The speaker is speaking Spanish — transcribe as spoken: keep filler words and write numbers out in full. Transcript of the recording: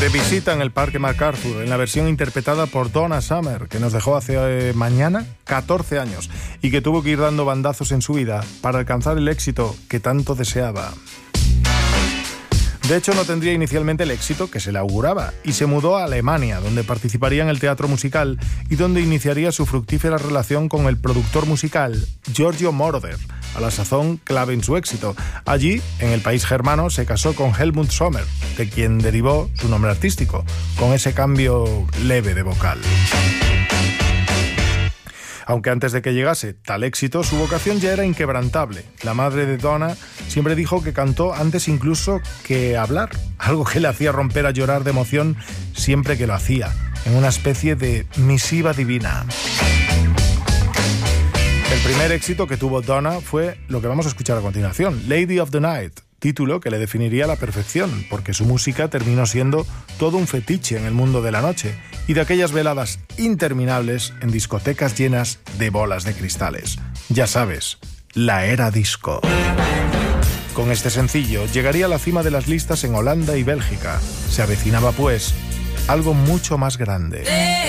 De visita en el Parque MacArthur, en la versión interpretada por Donna Summer, que nos dejó hace eh, mañana catorce años y que tuvo que ir dando bandazos en su vida para alcanzar el éxito que tanto deseaba. De hecho, no tendría inicialmente el éxito que se le auguraba y se mudó a Alemania, donde participaría en el teatro musical y donde iniciaría su fructífera relación con el productor musical Giorgio Moroder, a la sazón clave en su éxito. Allí, en el país germano, se casó con Helmut Sommer, de quien derivó su nombre artístico, con ese cambio leve de vocal. Aunque antes de que llegase tal éxito, su vocación ya era inquebrantable. La madre de Donna siempre dijo que cantó antes incluso que hablar, algo que le hacía romper a llorar de emoción siempre que lo hacía, en una especie de misiva divina. El primer éxito que tuvo Donna fue lo que vamos a escuchar a continuación, Lady of the Night, título que le definiría a la perfección, porque su música terminó siendo todo un fetiche en el mundo de la noche y de aquellas veladas interminables en discotecas llenas de bolas de cristales. Ya sabes, la era disco. Con este sencillo llegaría a la cima de las listas en Holanda y Bélgica. Se avecinaba, pues, algo mucho más grande.